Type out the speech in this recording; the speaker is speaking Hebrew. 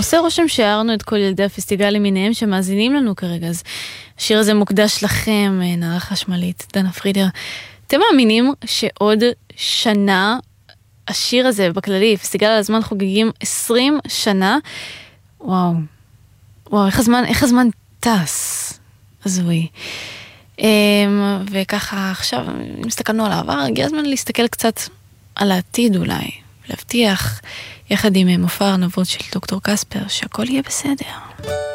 עושה רושם שהערנו את כל ילדי הפסטיגל למיניהם שמאזינים לנו כרגע, אז השיר הזה מוקדש לכם, נערה חשמלית, דנה פרידר. אתם מאמינים שעוד שנה, השיר הזה בכללי, פסטיגל על הזמן חוגגים 20 שנה? וואו, איך הזמן טס, עזוי. וככה עכשיו, אם הסתכלנו על העבר, הגיע הזמן להסתכל קצת על העתיד אולי, להבטיח יחד עם מופע הארנבות של דוקטור קספר שהכל יהיה בסדר.